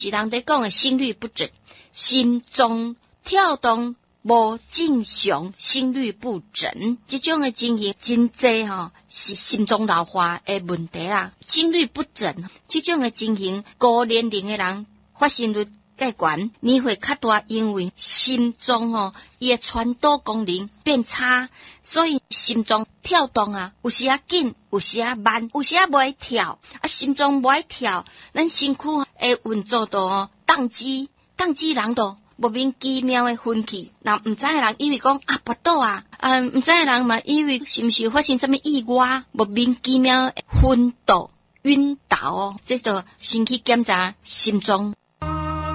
是人在讲的心律不整，心脏跳动无正常，心律不整，这种的情形真济是心脏老化的问题啦。心律不整，这种的情形，高年龄的人发生率介悬，年岁较大，因为心脏伊的传导功能变差，所以心脏跳动有时紧，有时慢，有时袂跳，心脏袂跳，咱身躯的运作度宕机人度莫名其妙的昏去，那唔知的人以为讲跋倒唔知的人嘛以为是毋是发生什么意外，莫名其妙的昏倒、晕倒这就先去检查心脏